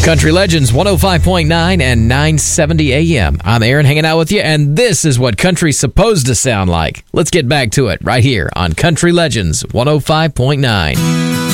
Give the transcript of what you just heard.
Country Legends 105.9 and 970 AM. I'm Aaron hanging out with you, and this is what country's supposed to sound like. Let's get back to it right here on Country Legends 105.9.